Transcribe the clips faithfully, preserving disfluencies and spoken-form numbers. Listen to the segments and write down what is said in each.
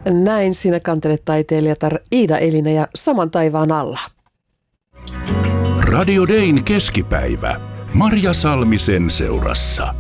näin sinä kantelet taiteilijatar Iida Elina ja Saman taivaan alla. Radio Dayn keskipäivä. Marja Salmisen seurassa.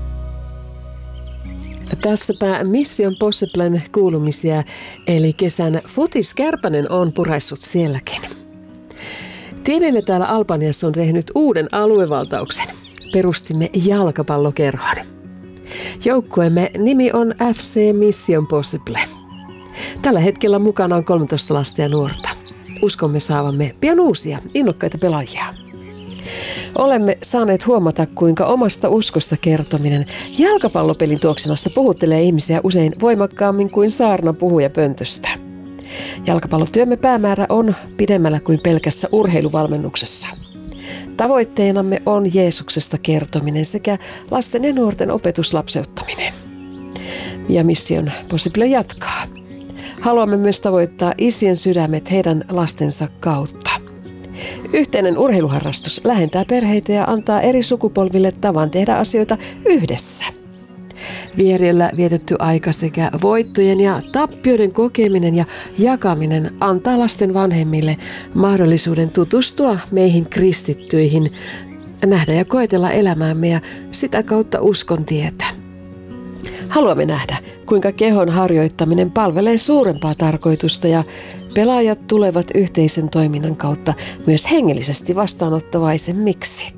Tässäpä Mission Possiblen kuulumisia, eli kesän Futis Kärpänen on puraissut sielläkin. Tiimimme täällä Albaniassa on tehnyt uuden aluevaltauksen. Perustimme jalkapallokerhon. Joukkueemme nimi on F C Mission Possible. Tällä hetkellä mukana on kolmetoista lasta ja nuorta. Uskomme saavamme pian uusia, innokkaita pelaajia. Olemme saaneet huomata, kuinka omasta uskosta kertominen jalkapallopelin tuoksinassa puhuttelee ihmisiä usein voimakkaammin kuin saarna puhuja pöntöstä. Jalkapallotyömme päämäärä on pidemmällä kuin pelkässä urheiluvalmennuksessa. Tavoitteenamme on Jeesuksesta kertominen sekä lasten ja nuorten opetuslapseuttaminen. Ja Mission Possible jatkaa. Haluamme myös tavoittaa isien sydämet heidän lastensa kautta. Yhteinen urheiluharrastus lähentää perheitä ja antaa eri sukupolville tavan tehdä asioita yhdessä. Vieriöllä vietetty aika sekä voittojen ja tappioiden kokeminen ja jakaminen antaa lasten vanhemmille mahdollisuuden tutustua meihin kristittyihin, nähdä ja koetella elämäämme ja sitä kautta uskon tietä. Haluamme nähdä, kuinka kehon harjoittaminen palvelee suurempaa tarkoitusta ja pelaajat tulevat yhteisen toiminnan kautta myös hengellisesti vastaanottavaisemmiksi.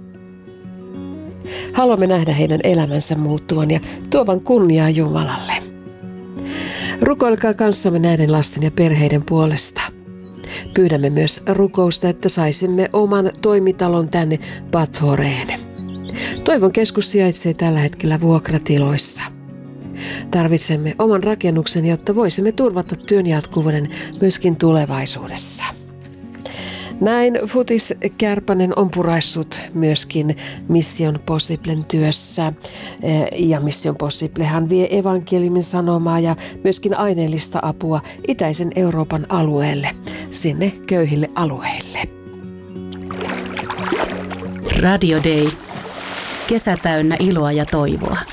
Haluamme nähdä heidän elämänsä muuttuvan ja tuovan kunniaa Jumalalle. Rukoilkaa kanssamme näiden lasten ja perheiden puolesta. Pyydämme myös rukousta, että saisimme oman toimitalon tänne Bathoreen. Toivon keskus sijaitsee tällä hetkellä vuokratiloissa. Tarvitsemme oman rakennuksen, jotta voisimme turvata työn jatkuvuuden myöskin tulevaisuudessa. Näin Futis Kärpänen on puraissut myöskin Mission Possiblen työssä. Ja Mission Possiblehan vie evankeliumin sanomaa ja myöskin aineellista apua itäisen Euroopan alueelle, sinne köyhille alueille. Radio Day. Kesä täynnä iloa ja toivoa.